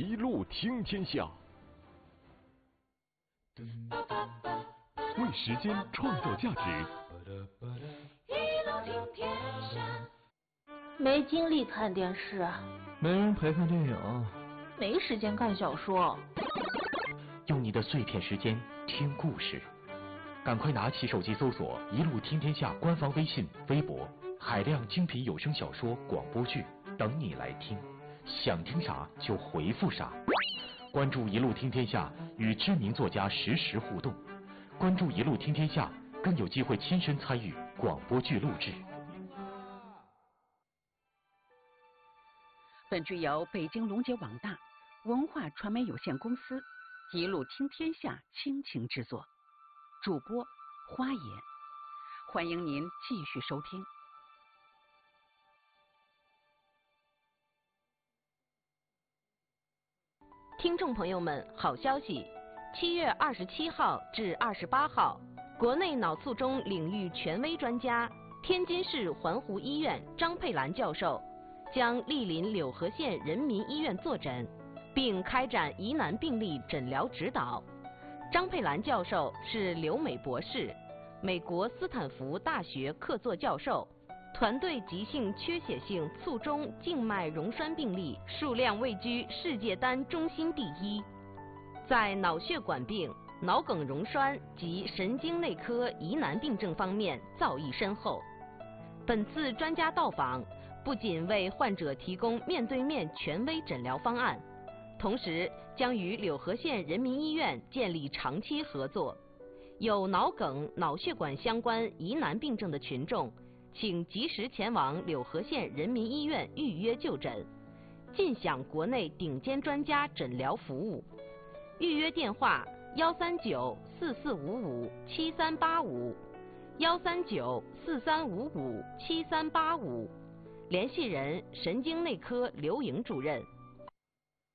一路听天下，为时间创造价值。 一路听天下。 没精力看电视， 没人陪看电影， 没时间看小说。 用你的碎片时间听故事，赶快拿起手机搜索“一路听天下”官方微信、微博，海量精品有声小说、广播剧等你来听，想听啥就回复啥。关注“一路听天下”，与知名作家实时互动。关注“一路听天下”，更有机会亲身参与广播剧录制。 本剧由北京龙杰网大文化传媒有限公司一路听天下倾情制作，主播花野，欢迎您继续收听。 听众朋友们，好消息！7月27号至28号，国内脑卒中领域权威专家、天津市环湖医院张佩兰教授将莅临柳河县人民医院坐诊，并开展疑难病例诊疗指导。张佩兰教授是留美博士，美国斯坦福大学客座教授，团队急性缺血性卒中静脉溶栓病例数量位居世界单中心第一，在脑血管病、脑梗溶栓及神经内科疑难病症方面造诣深厚。本次专家到访不仅为患者提供面对面权威诊疗方案，同时将与柳河县人民医院建立长期合作。有脑梗、脑血管相关疑难病症的群众，请及时前往柳河县人民医院预约就诊，尽享国内顶尖专家诊疗服务。预约电话139-4455-7385，139-4355-7385，联系人神经内科刘莹主任。